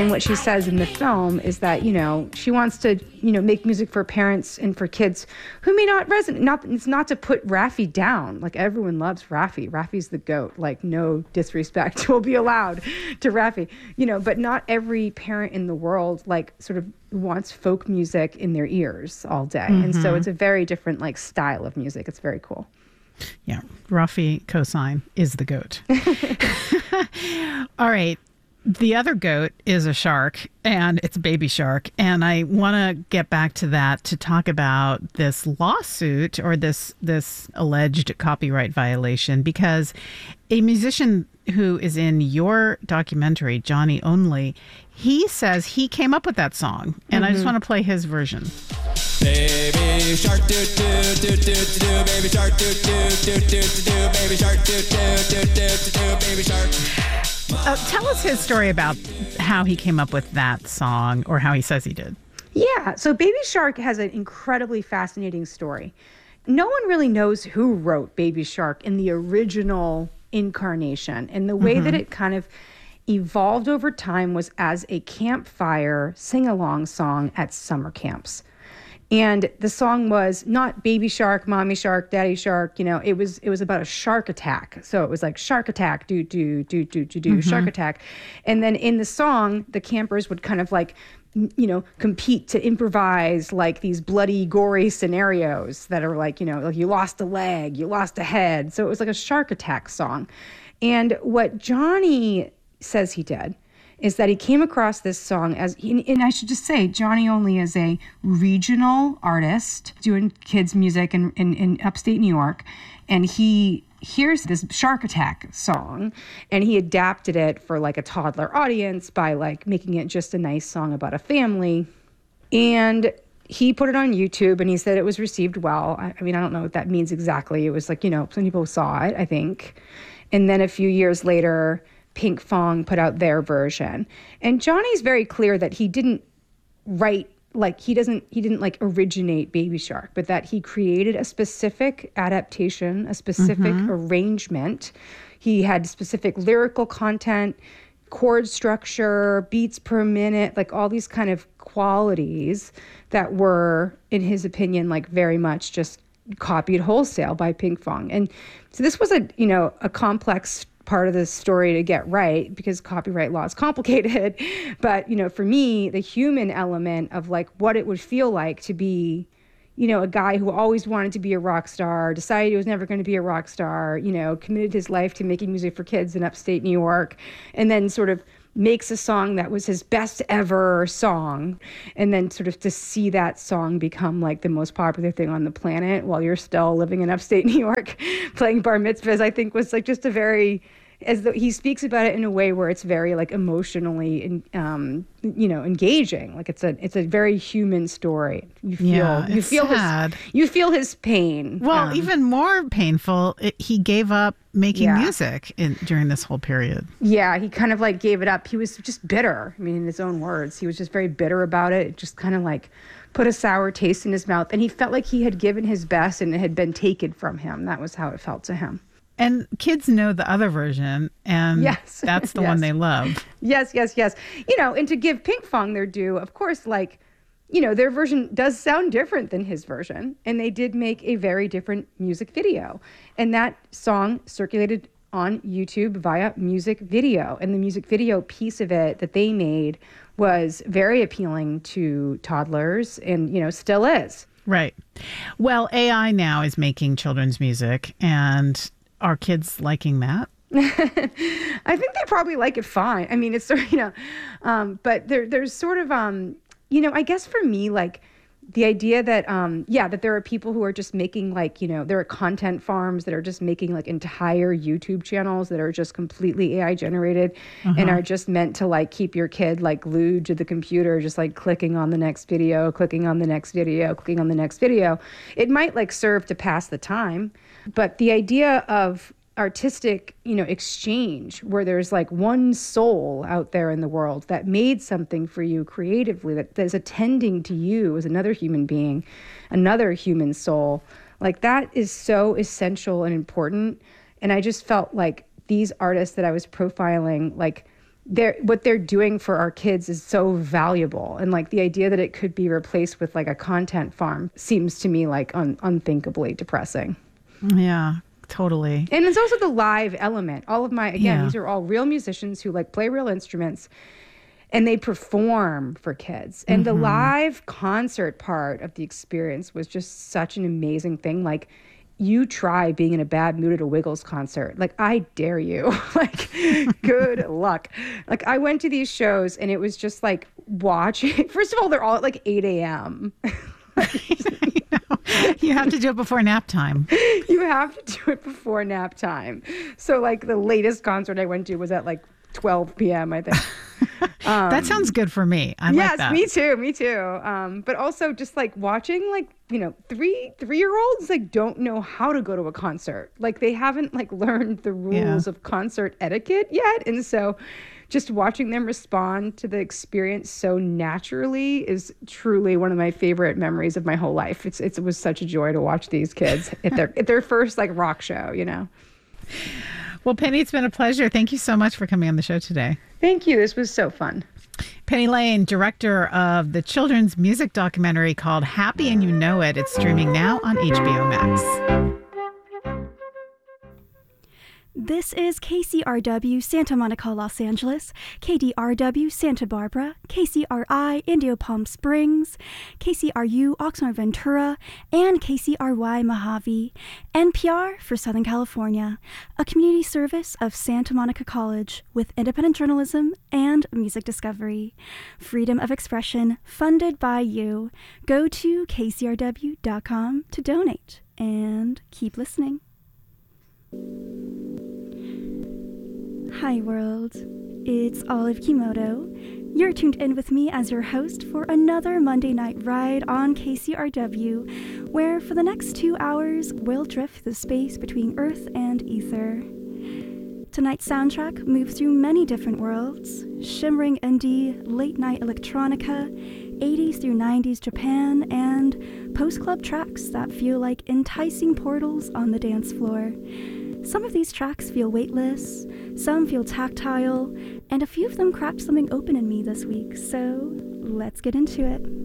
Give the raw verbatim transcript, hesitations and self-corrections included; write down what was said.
And what she says in the film is that, you know, she wants to, you know, make music for parents and for kids who may not resonate. Not, it's not to put Raffi down. Like, everyone loves Raffi. Raffi's the GOAT. Like, no disrespect will be allowed to Raffi. You know, but not every parent in the world, like, sort of wants folk music in their ears all day. Mm-hmm. And so it's a very different, like, style of music. It's very cool. Yeah. Raffi Cosine is the GOAT. All right. The other goat is a shark, and it's a baby shark. And I want to get back to that to talk about this lawsuit or this this alleged copyright violation, because a musician who is in your documentary, Johnny Only, he says he came up with that song. And mm-hmm. I just want to play his version. Baby shark do do do do do baby shark do do do do do baby shark do do do do do baby shark. Uh, tell us his story about how he came up with that song, or how he says he did. Yeah, so Baby Shark has an incredibly fascinating story. No one really knows who wrote Baby Shark in the original incarnation, and the way mm-hmm. that it kind of evolved over time was as a campfire sing-along song at summer camps. And the song was not Baby Shark, Mommy Shark, Daddy Shark. You know, it was it was about a shark attack. So it was like shark attack, do do do do do do mm-hmm. shark attack. And then in the song, the campers would kind of like, you know, compete to improvise like these bloody, gory scenarios that are like, you know, like you lost a leg, you lost a head. So it was like a shark attack song. And what Johnny says he did is that he came across this song as, and I should just say, Johnny Only is a regional artist doing kids music in, in, in upstate New York. And he hears this shark attack song, and he adapted it for like a toddler audience by like making it just a nice song about a family. And he put it on YouTube, and he said it was received well. I, I mean, I don't know what that means exactly. It was like, you know, some people saw it, I think. And then a few years later, Pinkfong put out their version. And Johnny's very clear that he didn't write, like he doesn't, he didn't like originate Baby Shark, but that he created a specific adaptation, a specific mm-hmm. arrangement. He had specific lyrical content, chord structure, beats per minute, like all these kind of qualities that were, in his opinion, like very much just copied wholesale by Pinkfong. And so this was a, you know, a complex part of the story to get right, because copyright law is complicated. But, you know, for me, the human element of like what it would feel like to be, you know, a guy who always wanted to be a rock star, decided he was never going to be a rock star, you know, committed his life to making music for kids in upstate New York, and then sort of makes a song that was his best ever song, and then sort of to see that song become like the most popular thing on the planet while you're still living in upstate New York playing bar mitzvahs, I think was like just a very, as though he speaks about it in a way where it's very like emotionally, um, you know, engaging. Like it's a it's a very human story. You feel yeah, you feel sad. his you feel his pain. Well, um, even more painful, it, he gave up making yeah. music in during this whole period. Yeah, he kind of like gave it up. He was just bitter. I mean, in his own words, he was just very bitter about it. It just kind of like put a sour taste in his mouth, and he felt like he had given his best and it had been taken from him. That was how it felt to him. And kids know the other version, and yes. that's the yes. one they love. Yes, yes, yes. You know, and to give Pinkfong their due, of course, like, you know, their version does sound different than his version, and they did make a very different music video. And that song circulated on YouTube via music video, and the music video piece of it that they made was very appealing to toddlers, and, you know, still is. Right. Well, A I now is making children's music, and are kids liking that? I think they probably like it fine. I mean, it's sort of, you know, um, but there, there's sort of, um, you know, I guess for me, like the idea that, um, yeah, that there are people who are just making like, you know, there are content farms that are just making like entire YouTube channels that are just completely A I generated uh-huh. and are just meant to like keep your kid like glued to the computer, just like clicking on the next video, clicking on the next video, clicking on the next video. It might like serve to pass the time. But the idea of artistic, you know, exchange where there's like one soul out there in the world that made something for you creatively, that, that is attending to you as another human being, another human soul, like that is so essential and important. And I just felt like these artists that I was profiling, like they're what they're doing for our kids is so valuable, and like the idea that it could be replaced with like a content farm seems to me like un- unthinkably depressing. Yeah, totally. And it's also the live element. All of my, again, Yeah. these are all real musicians who like play real instruments, and they perform for kids. And mm-hmm. the live concert part of the experience was just such an amazing thing. Like, you try being in a bad mood at a Wiggles concert. Like, I dare you. Like, good luck. Like, I went to these shows and it was just like watching. First of all, they're all at like eight a.m. You have to do it before nap time. You have to do it before nap time. So like the latest concert I went to was at like twelve p.m. I think. Um, that sounds good for me. I yes, like that. me too. Me too. Um, but also just like watching like, you know, three, three-year-olds like don't know how to go to a concert. Like they haven't like learned the rules Yeah. of concert etiquette yet. And so just watching them respond to the experience so naturally is truly one of my favorite memories of my whole life. It's, it's it was such a joy to watch these kids at their at their first like rock show, you know. Well, Penny, it's been a pleasure. Thank you so much for coming on the show today. Thank you. This was so fun. Penny Lane, director of the children's music documentary called Happy and You Know It. It's streaming now on H B O Max. This is K C R W Santa Monica, Los Angeles, K D R W Santa Barbara, K C R I Indio Palm Springs, K C R U Oxnard Ventura, and K C R Y Mojave, N P R for Southern California, a community service of Santa Monica College with independent journalism and music discovery. Freedom of expression funded by you. Go to K C R W dot com to donate and keep listening. Hi world, it's Olive Kimoto. You're tuned in with me as your host for another Monday night ride on K C R W, where for the next two hours we'll drift the space between Earth and Ether. Tonight's soundtrack moves through many different worlds: shimmering indie, late night electronica, eighties through nineties Japan, and post-club tracks that feel like enticing portals on the dance floor. Some of these tracks feel weightless, some feel tactile, and a few of them cracked something open in me this week, so let's get into it.